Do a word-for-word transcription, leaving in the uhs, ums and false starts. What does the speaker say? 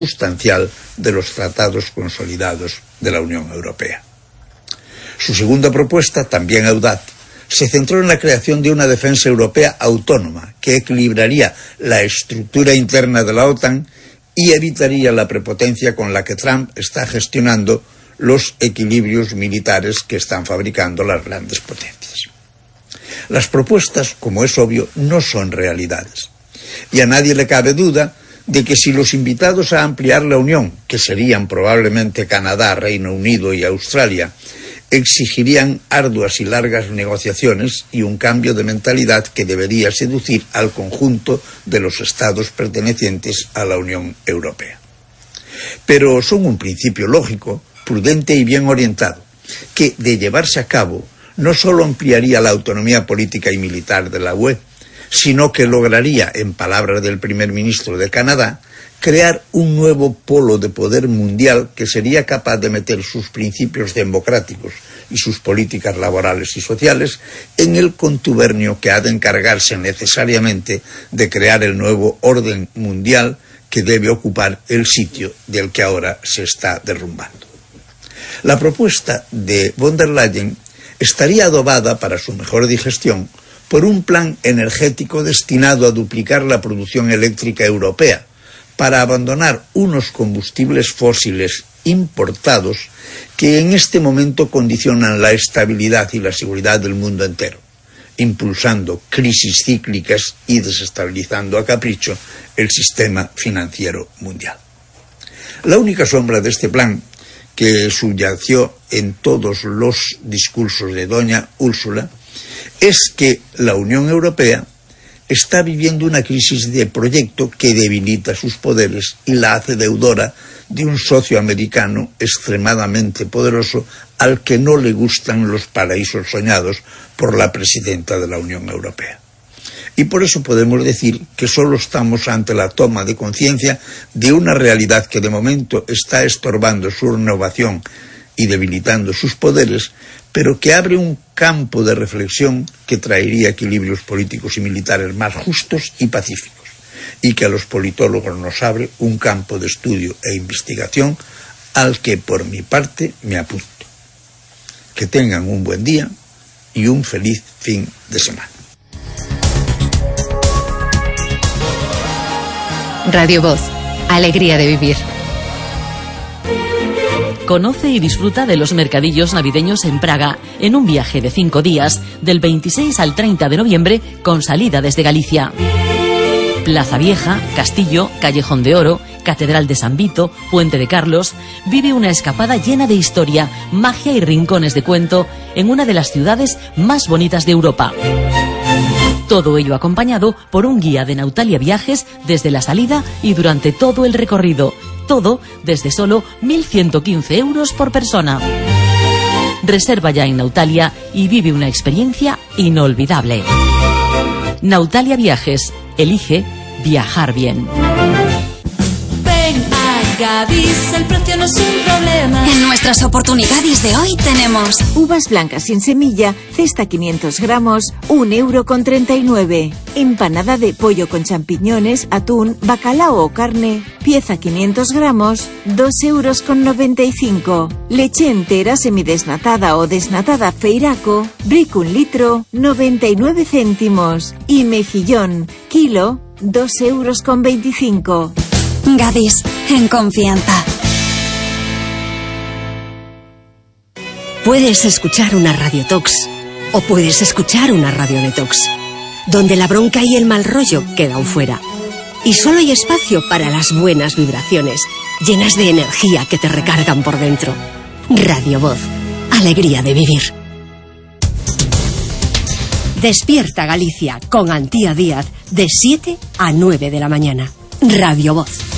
sustancial de los tratados consolidados de la Unión Europea. Su segunda propuesta, también audaz, se centró en la creación de una defensa europea autónoma que equilibraría la estructura interna de la OTAN y evitaría la prepotencia con la que Trump está gestionando los equilibrios militares que están fabricando las grandes potencias. Las propuestas, como es obvio, no son realidades. Y a nadie le cabe duda de que si los invitados a ampliar la Unión, que serían probablemente Canadá, Reino Unido y Australia, exigirían arduas y largas negociaciones y un cambio de mentalidad que debería seducir al conjunto de los estados pertenecientes a la Unión Europea. Pero son un principio lógico, prudente y bien orientado, que, de llevarse a cabo, no solo ampliaría la autonomía política y militar de la U E, sino que lograría, en palabras del primer ministro de Canadá, crear un nuevo polo de poder mundial que sería capaz de meter sus principios democráticos y sus políticas laborales y sociales en el contubernio que ha de encargarse necesariamente de crear el nuevo orden mundial que debe ocupar el sitio del que ahora se está derrumbando. La propuesta de von der Leyen estaría adobada para su mejor digestión por un plan energético destinado a duplicar la producción eléctrica europea, para abandonar unos combustibles fósiles importados que en este momento condicionan la estabilidad y la seguridad del mundo entero, impulsando crisis cíclicas y desestabilizando a capricho el sistema financiero mundial. La única sombra de este plan, que subyació en todos los discursos de doña Úrsula, es que la Unión Europea está viviendo una crisis de proyecto que debilita sus poderes y la hace deudora de un socio americano extremadamente poderoso al que no le gustan los paraísos soñados por la presidenta de la Unión Europea. Y por eso podemos decir que solo estamos ante la toma de conciencia de una realidad que de momento está estorbando su renovación y debilitando sus poderes, pero que abre un campo de reflexión que traería equilibrios políticos y militares más justos y pacíficos, y que a los politólogos nos abre un campo de estudio e investigación al que por mi parte me apunto. Que tengan un buen día y un feliz fin de semana. Radio Voz, alegría de vivir. Conoce y disfruta de los mercadillos navideños en Praga en un viaje de cinco días del veintiséis al treinta de noviembre con salida desde Galicia. Plaza Vieja, Castillo, Callejón de Oro, Catedral de San Vito, Puente de Carlos. Vive una escapada llena de historia, magia y rincones de cuento en una de las ciudades más bonitas de Europa. Todo ello acompañado por un guía de Nautalia Viajes desde la salida y durante todo el recorrido. Todo desde solo mil ciento quince euros por persona. Reserva ya en Nautalia y vive una experiencia inolvidable. Nautalia Viajes. Elige viajar bien. Ven a Gadis, el precio no es un problema. En nuestras oportunidades de hoy tenemos uvas blancas sin semilla, cesta quinientos gramos, un euro con treinta y nueve. Empanada de pollo con champiñones, atún, bacalao o carne, pieza quinientos gramos, dos euros con noventa y cinco. Leche entera semidesnatada o desnatada Feiraco, brick un litro, noventa y nueve céntimos. Y mejillón, kilo, dos euros con veinticinco. Gadis, en confianza. Puedes escuchar una radiotox o puedes escuchar una radio detox, donde la bronca y el mal rollo quedan fuera. Y solo hay espacio para las buenas vibraciones, llenas de energía que te recargan por dentro. Radio Voz, alegría de vivir. Despierta Galicia con Antía Díaz de siete a nueve de la mañana. Radio Voz.